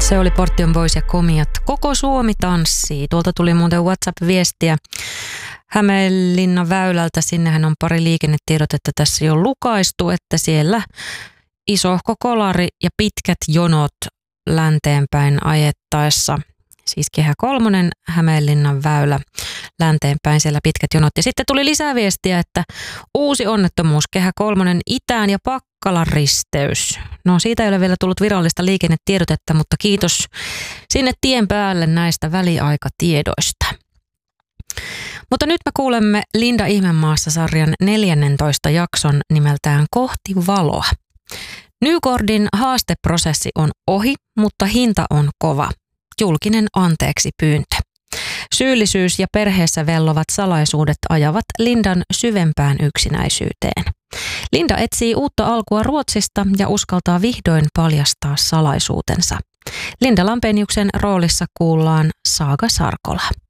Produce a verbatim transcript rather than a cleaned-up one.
Se oli Portion Boys ja Komiat. Koko Suomi tanssii. Tuolta tuli muuten WhatsApp-viestiä Hämeenlinnan väylältä. Sinnehän on pari liikennetiedotetta tässä jo lukaistu, että siellä isohko kolari ja pitkät jonot länteenpäin ajettaessa. Siis Kehä kolmonen, Hämeenlinnan väylä, länteenpäin siellä pitkät jonot. Ja sitten tuli lisää viestiä, että uusi onnettomuus, Kehä kolmonen itään ja Pakkalan risteys. No siitä ei ole vielä tullut virallista liikennetiedotetta, mutta kiitos sinne tien päälle näistä väliaikatiedoista. Mutta nyt me kuulemme Linda Ihmemaassa-sarjan neljännentoista jakson nimeltään Kohti valoa. Nykordin haasteprosessi on ohi, mutta hinta on kova. Julkinen anteeksi pyyntö. Syyllisyys ja perheessä vellovat salaisuudet ajavat Lindan syvempään yksinäisyyteen. Linda etsii uutta alkua Ruotsista ja uskaltaa vihdoin paljastaa salaisuutensa. Linda Lampeniuksen roolissa kuullaan Saaga Sarkola.